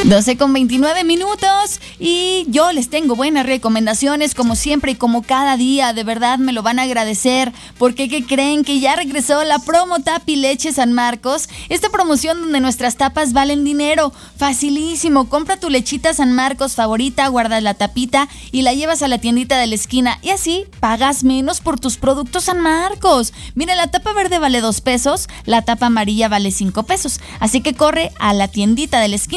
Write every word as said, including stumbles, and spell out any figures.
doce con veintinueve minutos y yo les tengo buenas recomendaciones como siempre y como cada día. De verdad me lo van a agradecer porque ¿qué creen? Que ya regresó la promo Tapi Leche San Marcos. Esta promoción donde nuestras tapas valen dinero. Facilísimo. Compra tu lechita San Marcos favorita, guardas la tapita y la llevas a la tiendita de la esquina y así pagas menos por tus productos San Marcos. Mira, la tapa verde vale dos pesos, la tapa amarilla vale cinco pesos. Así que corre a la tiendita de la esquina